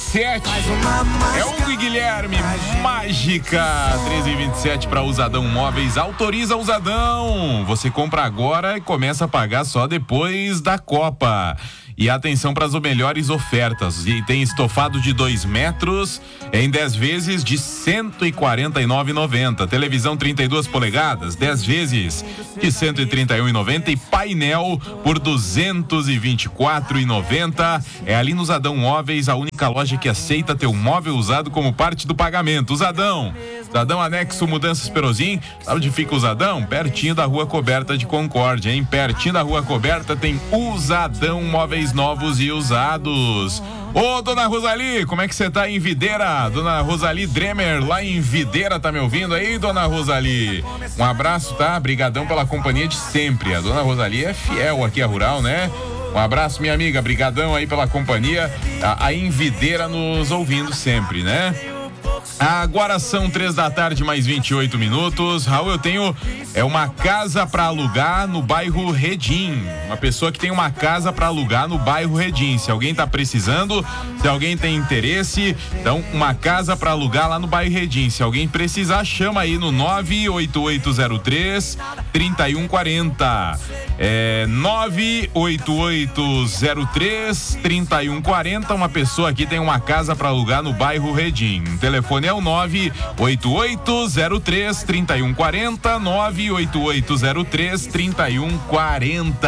13h27. É Hugo e Guilherme, mágica. 13h27 para Usadão Móveis. Autoriza Usadão. Você compra agora e começa a pagar só depois da Copa. E atenção para as melhores ofertas. E tem estofado de 2 metros em 10 vezes de R$ 149,90. Televisão 32 polegadas, 10 vezes de R$ 131,90. E painel por R$ 224,90. É ali no Usadão Móveis, a única loja que aceita teu móvel usado como parte do pagamento. Usadão anexo Mudanças Perozin. Sabe onde fica o Usadão? Pertinho da Rua Coberta de Concórdia, hein? Pertinho da Rua Coberta tem Usadão Móveis novos e usados. Ô, dona Rosali, como é que você tá em Videira? Dona Rosali Dremer, lá em Videira, tá me ouvindo aí, dona Rosali? Um abraço, tá? Brigadão pela companhia de sempre. A dona Rosali é fiel aqui a Rural, né? Um abraço, minha amiga, brigadão aí pela companhia, aí em Videira nos ouvindo sempre, né? Agora são 3h mais 28 minutos. Raul, eu tenho uma casa para alugar no bairro Redim. Uma pessoa que tem uma casa para alugar no bairro Redim. Se alguém tá precisando, se alguém tem interesse, então uma casa para alugar lá no bairro Redim. Se alguém precisar, chama aí no 98803-3140. 98803-3140. Uma pessoa aqui tem uma casa para alugar no bairro Redim. O telefone é o 98803-3140, 98803-3140.